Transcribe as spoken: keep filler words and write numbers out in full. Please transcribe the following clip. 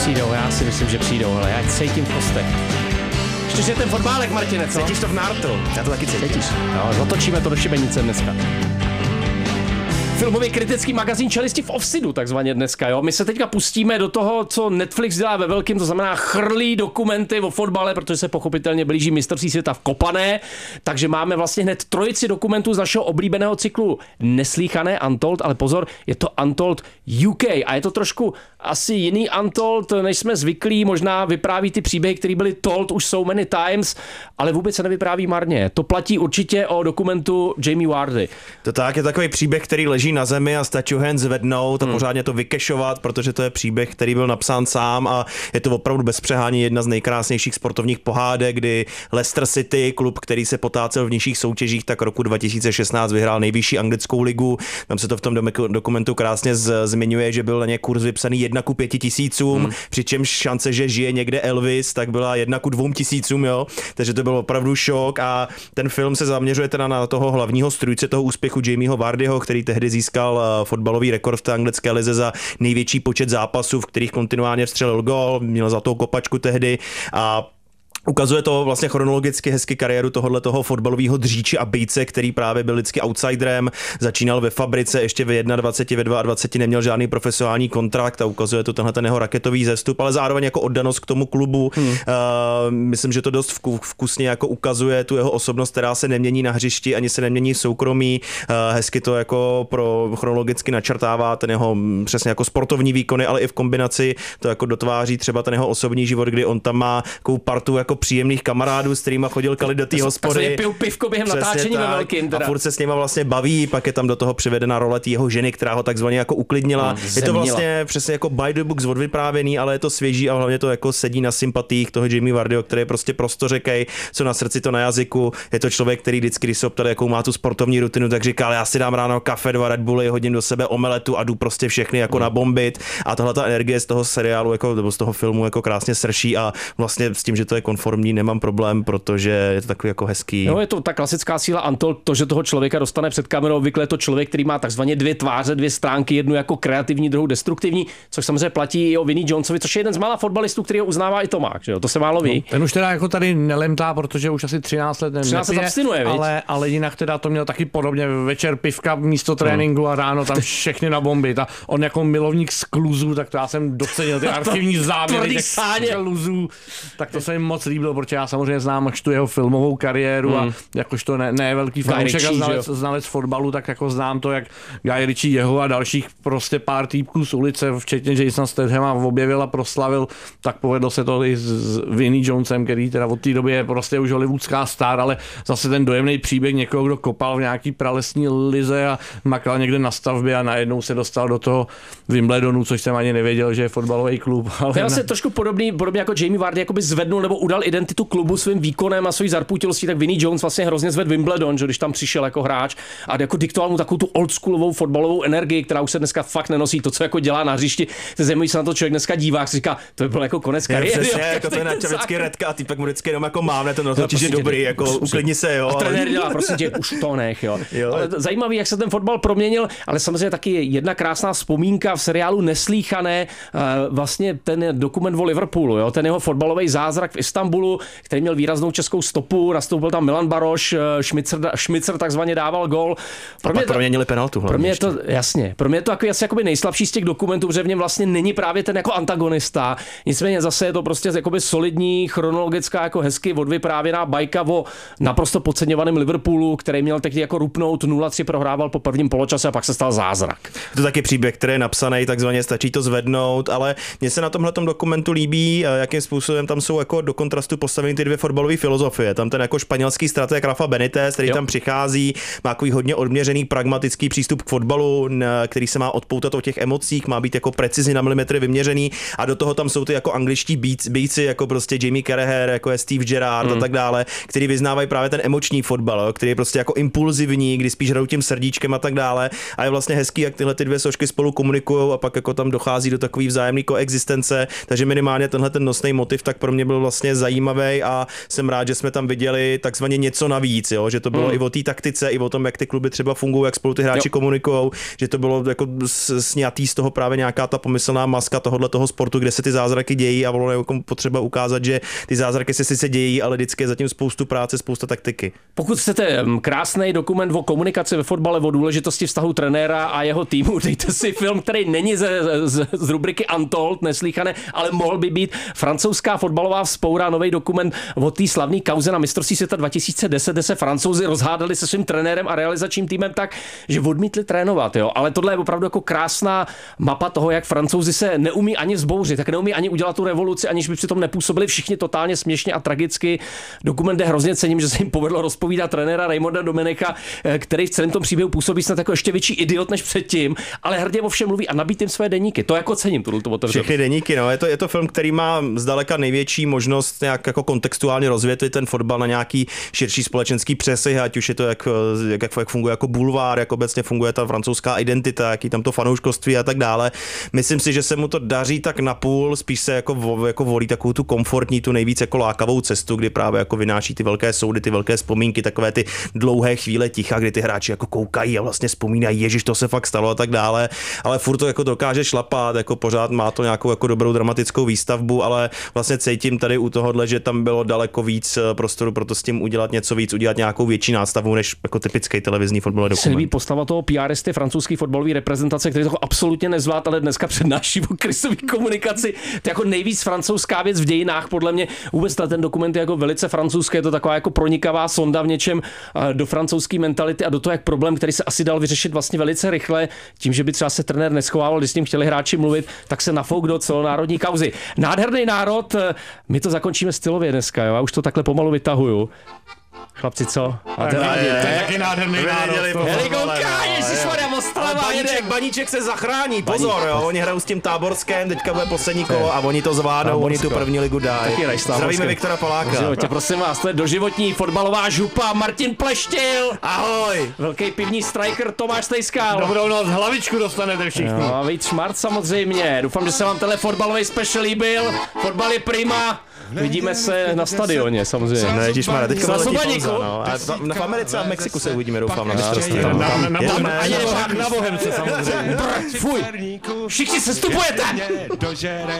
přijdou, já si myslím, že přijdou, ale já cítím v kostech. Ještě že ten fotbálek, Martine, co? Cítíš to v nártu, já to taky cítím. Cítíš? No, zatočíme to do šibenice dneska. Filmový kritický magazín Čelisti v offsidu, takzvaně dneska, jo. My se teďka pustíme do toho, co Netflix dělá ve velkým, to znamená chrlí dokumenty o fotbale, protože se pochopitelně blíží mistrovství světa v kopané, takže máme vlastně hned trojici dokumentů z našeho oblíbeného cyklu Neslíchané Untold, ale pozor, je to Untold U K a je to trošku asi jiný Untold, než jsme zvyklí, možná vypráví ty příběhy, které byly told už so many times, ale vůbec se nevypráví marně. To platí určitě o dokumentu Jamie Vardy. To tak, je takový příběh, který leží na zemi a stačí ho jen zvednout a hmm. pořádně to vykešovat, protože to je příběh, který byl napsán sám a je to opravdu bez přehání jedna z nejkrásnějších sportovních pohádek, kdy Leicester City, klub, který se potácel v nižších soutěžích, tak roku dva tisíce šestnáct vyhrál nejvyšší anglickou ligu. Tam se to v tom dokumentu krásně z, zmiňuje, že byl na ně kurz vypsaný jedna ku pěti tisícům, hmm. přičemž šance, že žije někde Elvis, tak byla jedna ku dvou tisícům, jo. Takže to byl opravdu šok a ten film se zaměřuje teda na toho hlavního strůjce toho úspěchu Jamieho Vardyho, který tehdy získal fotbalový rekord v té anglické lize za největší počet zápasů, v kterých kontinuálně vstřelil gól, měl za to kopačku tehdy a ukazuje to vlastně chronologicky hezky kariéru tohohle toho fotbalového dříče a bejce, který právě byl vždycky outsiderem, začínal ve fabrice, ještě ve dvaceti jedna, ve dvaceti dva neměl žádný profesionální kontrakt a ukazuje to tenhle ten jeho raketový zestup, ale zároveň jako oddanost k tomu klubu. Hmm. Uh, myslím, že to dost vkusně jako ukazuje tu jeho osobnost, která se nemění na hřišti, ani se nemění v soukromí. Uh, hezky to jako pro chronologicky načrtává ten jeho přesně jako sportovní výkony, ale i v kombinaci to jako dotváří třeba ten jeho osobní život, kdy on tam má takovou partu jako příjemných kamarádů, s kterýma chodil kalit do té hospody. Pil pivko během natáčení ve velkým. Teda. A furt se s nima vlastně baví, pak je tam do toho přivedena role té jeho ženy, která ho takzvaně jako uklidnila. Hmm, je to vlastně přesně jako by the books odvyprávěný, ale je to svěží a hlavně to jako sedí na sympatiích toho Jamie Vardyho, který je prostě prostořekej, co na srdci, to na jazyku. Je to člověk, který vždycky, když se optal, jakou má tu sportovní rutinu, tak říkal, já si dám ráno kafe, dva Red Bully, hodím do sebe omeletu a jdu prostě všechny jako hmm. nabombit. A tahle ta energie z toho seriálu jako nebo z toho filmu jako krásně srší a vlastně s tím, že to je konformní, nemám problém, protože je to takový jako hezký. No, je to ta klasická síla Untold, to, že toho člověka dostane před kamerou, obvykle je to člověk, který má takzvaně dvě tváře, dvě stránky, jednu jako kreativní, druhou destruktivní, což samozřejmě platí i o Vinnie Jonesovi, což je jeden z mála fotbalistů, který ho uznává i Tomák, že jo? To se málo ví. No, ten už teda jako tady nelemtá, protože už asi třináct let třináct let abstinuje, ale, ale jinak teda to měl taky podobně, večer pivka místo tréninku a ráno tam všechny na bomby. A on jako milovník skluzů, tak to já jsem docenil ty archivní záběry těch skluzů, tak to se mi moc líbilo, protože já samozřejmě znám až tu jeho filmovou kariéru hmm. a jakožto ne, ne velký fanoušek a znalec, znalec fotbalu, tak jako znám to, jak Guy Ritchie jeho a dalších prostě pár týpků z ulice, včetně Jasona Stathama objevil a proslavil, tak povedlo se to i s Vinnie Jonesem, který teda od té doby je prostě už hollywoodská star, ale zase ten dojemný příběh někoho, kdo kopal v nějaký pralesní lize a makal někde na stavbě a najednou se dostal do toho Wimbledonu, což jsem ani nevěděl, že je fotbalový klub. Ale to je vlastně trošku podobný, podobně jako Jamie Vardy jakoby zvednul nebo udal identitu klubu svým výkonem a svojí zarputilostí, tak Vinnie Jones vlastně hrozně zved Wimbledon, že když tam přišel jako hráč a jako diktoval mu takovou tu oldschoolovou fotbalovou energii, která už se dneska fakt nenosí, to, co jako dělá na hřišti. Se zajímají se na to člověk dneska dívá, si říká, to by byl jako konec kariéry. Přesně, jako to je na vždycky redka a týpek mu vždycky jenom jako mávne ten rozhodčí, že dobrý, jako uklidni se, jo. A trenér dělá, prosím tě, už to nech, jo. jo. Ale zajímavý, jak se ten fotbal proměnil, ale samozřejmě taky jedna krásná vzpomínka v seriálu Neslíchané, vlastně ten dokument o Liverpoolu, jo, ten jeho fotbalový zázrak v Istanbulu, který měl výraznou českou stopu, nastoupil tam Milan Baroš, Šmicer, Šmicer takzvaně dával gól. Pro mě to, proměnili penaltu. Pro mě je to, jasně, pro mě je to jako, asi jakoby nejslabší z těch dokumentů, protože v něm vlastně není právě ten jako antagonista. Nicméně zase je to prostě jakoby solidní, chronologická, jako hezky odvyprávěná bajka o naprosto podceňovaném Liverpoolu, který měl tehdy jako rupnout, nula tři prohrával po prvním poločase a pak se stal zázrak. Je to taky příběh, který je napsaný, takzvaně stačí to zvednout, ale mně se na tomhletom dokumentu líbí, jakým způsobem tam jsou jako do kontrastu postaveny ty dvě fotbalové filozofie. Tam ten jako španělský strateg Rafa Benitez, který jo. tam přichází, má takový hodně odměřený pragmatický přístup k fotbalu, který se má odpoutat od těch emocích, má být jako precizně na milimetry vyměřený a do toho tam jsou ty jako angličtí bíci, jako prostě Jamie Carragher, jako je Steve Gerrard mm. a tak dále, který vyznávají právě ten emoční fotbal, který je prostě jako impulzivní, kdy spíš hrajou tím srdíčkem a tak dále. A je vlastně hezký, jak tyhle ty dvě složky spolu komunikují a pak jako tam dochází do takové vzájemné koexistence, takže minimálně tenhle ten nosný motiv tak pro mě byl vlastně zajímavý zajímavý a jsem rád, že jsme tam viděli takzvaně něco navíc, jo? Že to bylo hmm. i o té taktice, i o tom, jak ty kluby třeba fungují, jak spolu ty hráči komunikují, že to bylo jako sňatý z toho právě nějaká ta pomyslná maska tohohle toho sportu, kde se ty zázraky dějí a bylo jako potřeba ukázat, že ty zázraky se sice dějí, ale vždycky je zatím spoustu práce, spousta taktiky. Pokud chcete krásný dokument o komunikaci ve fotbale, o důležitosti vztahu trenéra a jeho týmu, dejte si film, který není ze, z, z rubriky Untold, neslýchané, ale mohl by být francouzská fotbalová vzpoura, nový dokument o té slavné kauze na mistrovství světa dva tisíce deset, kde se Francouzi rozhádali se svým trenérem a realizačním týmem tak, že odmítli trénovat, jo. Ale tohle je opravdu jako krásná mapa toho, jak Francouzi se neumí ani vzbouřit, tak neumí ani udělat tu revoluci, aniž by přitom nepůsobili všichni totálně směšně a tragicky. Dokument je hrozně cením, že se jim povedlo rozpovídat trenéra Raymonda Domeneka, který v celém tom příběhu působí snad jako ještě větší idiot než předtím, ale hrdě o všem mluví a nabít jim své deníky. To jako cením, tuto otevřenost. Všechny deníky, no, je to, je to film, který má zdaleka největší možnost nějak jako kontextuálně rozvětvit ten fotbal na nějaký širší společenský přesah, ať už je to jak, jak, jak funguje jako bulvár, jak obecně funguje ta francouzská identita, jaký tam to fanouškovství a tak dále. Myslím si, že se mu to daří tak napůl, spíš se jako, jako volí takovou tu komfortní, tu nejvíc jako lákavou cestu, kdy právě jako vynáší ty velké soudy, ty velké vzpomínky, takové ty dlouhé chvíle ticha, kdy ty hráči jako koukají a vlastně vzpomínají, ježiš, to se fakt stalo a tak dále, ale furt to jako dokáže šlapat, jako pořád má to nějakou jako dobrou dramatickou výstavbu, ale vlastně cítím tady u tohohle, že tam bylo daleko víc prostoru pro to s tím udělat něco víc, udělat nějakou větší nástavu než jako typický televizní fotbalový dokument. Se líbí postava toho P R isty francouzské fotbalové reprezentace, který to absolutně nezvlád, ale dneska přednáší o krizové komunikaci. To je jako nejvíc francouzská věc v dějinách, podle mě. Vůbec ten dokument je jako velice francouzský, je to taková jako pronikavá sonda v něčem do francouzské mentality a do toho, jak problém, který se asi dal vyřešit vlastně velice rychle, tím, že by třeba se trenér neschovával, když s ním chtěli hráči mluvit, tak se nafouk do celonárodní kauzy. Nádherný národ, my to zakončíme stylově dneska, jo? Já už to takhle pomalu vytahuju. Chlapci, co? A to je taky nádherný národ. Heligonka, ježišmarja, Mostrava, baníček, baníček se zachrání, pozor, jo, oni hrajou s tím Táborskem, teďka bude poslední kolo a oni to zvládnou, oni tu první ligu dají. Zdravíme Viktora Paláka. Tě, prosím vás, to je doživotní fotbalová župa, Martin Pleštil. Ahoj. Velký pivní striker Tomáš Stejskal. Dobrou noc, hlavičku dostanete všichni. No, a Vít Šmart samozřejmě. Doufám, že se vám tenhle fotbalový special líbil. Fotbal je prima. Vidíme se na stadioně, samozřejmě. No, ježišmarja, teďka Na bude Sobaníku. no. A v, v Americe a v Mexiku se uvidíme, doufám, na mistrovství. Na, na, na, na, Ani na, na Bohemce samozřejmě. Fuj, všichni se stupujete!